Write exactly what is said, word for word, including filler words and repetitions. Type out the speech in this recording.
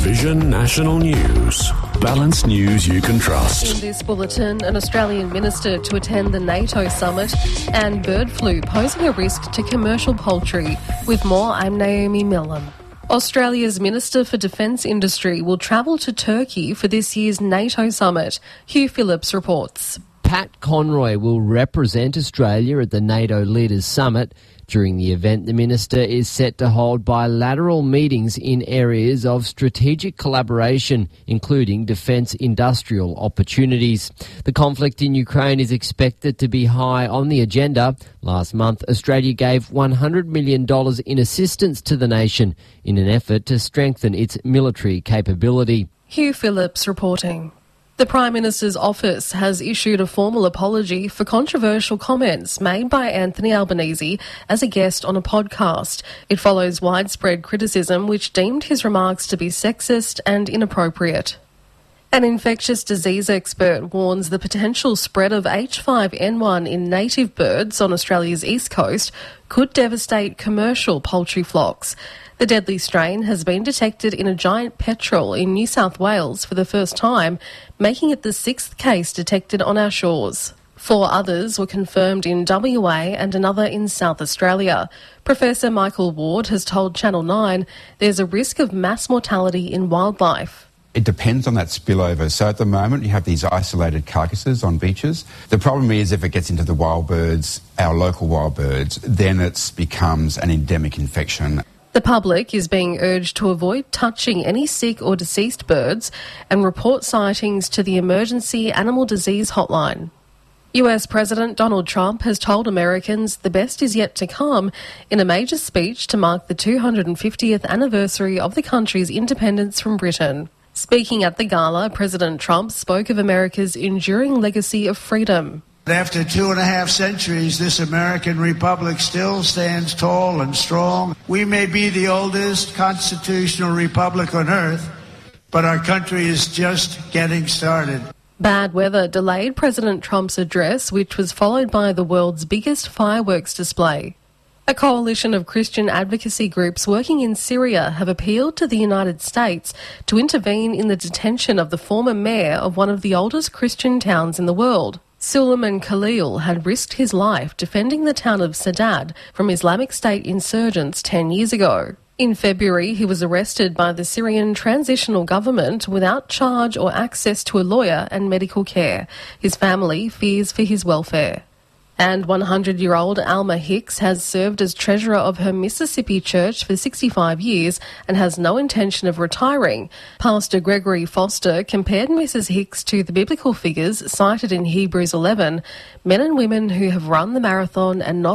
Vision National News. Balanced news you can trust. In this bulletin, an Australian minister to attend the NATO summit and bird flu posing a risk to commercial poultry. With more, I'm Naomi Millam. Australia's Minister for Defence Industry will travel to Turkey for this year's NATO summit. Hugh Phillips reports. Pat Conroy will represent Australia at the NATO Leaders Summit. During the event, the Minister is set to hold bilateral meetings in areas of strategic collaboration, including defence industrial opportunities. The conflict in Ukraine is expected to be high on the agenda. Last month, Australia gave one hundred million dollars in assistance to the nation in an effort to strengthen its military capability. Hugh Phillips reporting. The Prime Minister's office has issued a formal apology for controversial comments made by Anthony Albanese as a guest on a podcast. It follows widespread criticism which deemed his remarks to be sexist and inappropriate. An infectious disease expert warns the potential spread of H five N one in native birds on Australia's east coast could devastate commercial poultry flocks. The deadly strain has been detected in a giant petrel in New South Wales for the first time, making it the sixth case detected on our shores. Four others were confirmed in W A and another in South Australia. Professor Michael Ward has told Channel nine there's a risk of mass mortality in wildlife. It depends on that spillover. So at the moment you have these isolated carcasses on beaches. The problem is if it gets into the wild birds, our local wild birds, then it becomes an endemic infection. The public is being urged to avoid touching any sick or deceased birds and report sightings to the Emergency Animal Disease Hotline. U S President Donald Trump has told Americans the best is yet to come in a major speech to mark the two hundred fiftieth anniversary of the country's independence from Britain. Speaking at the gala, President Trump spoke of America's enduring legacy of freedom. After two and a half centuries, this American republic still stands tall and strong. We may be the oldest constitutional republic on earth, but our country is just getting started. Bad weather delayed President Trump's address, which was followed by the world's biggest fireworks display. A coalition of Christian advocacy groups working in Syria have appealed to the United States to intervene in the detention of the former mayor of one of the oldest Christian towns in the world. Suleiman Khalil had risked his life defending the town of Saadad from Islamic State insurgents ten years ago. In February, he was arrested by the Syrian transitional government without charge or access to a lawyer and medical care. His family fears for his welfare. And one hundred-year-old Alma Hicks has served as treasurer of her Mississippi church for sixty-five years and has no intention of retiring. Pastor Gregory Foster compared Missus Hicks to the biblical figures cited in Hebrews eleven, men and women who have run the marathon and not